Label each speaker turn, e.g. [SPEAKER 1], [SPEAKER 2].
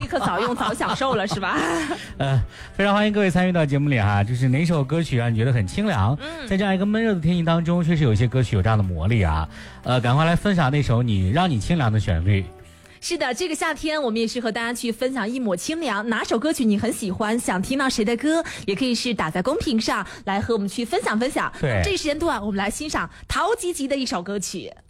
[SPEAKER 1] 刻早用早享受了是吧？
[SPEAKER 2] 非常欢迎各位参与到节目里哈，就是哪首歌曲让你觉得很清凉？在这样一个闷热的天气当中，确实有些歌曲有这样的魔力啊。赶快来分享那首让你清凉的旋律。
[SPEAKER 1] 是的，这个夏天我们也是和大家去分享一抹清凉。哪首歌曲你很喜欢，想听到谁的歌，也可以是打在公屏上来和我们去分享分享。
[SPEAKER 2] 对，
[SPEAKER 1] 这个时间段我们来欣赏陶吉吉的一首歌曲。